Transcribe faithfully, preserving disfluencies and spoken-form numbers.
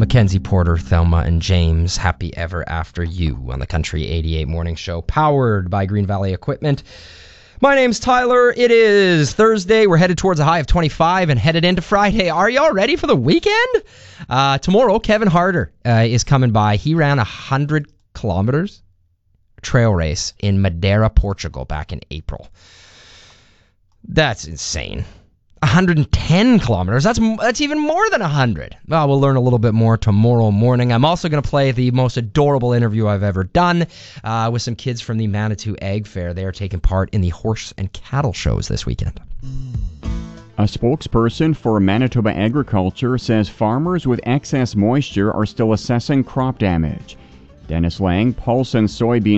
Mackenzie Porter, Thelma, and James, Happy Ever After You on the Country eighty-eight Morning Show, powered by Green Valley Equipment. My name's Tyler. It is Thursday. We're headed towards a high of twenty-five and headed into Friday. Are y'all ready for the weekend? Uh, tomorrow, Kevin Harder uh, is coming by. He ran a one hundred kilometers trail race in Madeira, Portugal back in April. That's insane. one hundred ten kilometers. That's that's even more than one hundred. Well, we'll learn a little bit more tomorrow morning. I'm also going to play the most adorable interview I've ever done uh, with some kids from the Manitou Ag Fair. They are taking part in the horse and cattle shows this weekend. A spokesperson for Manitoba Agriculture says farmers with excess moisture are still assessing crop damage. Dennis Lang, Paulson Soybean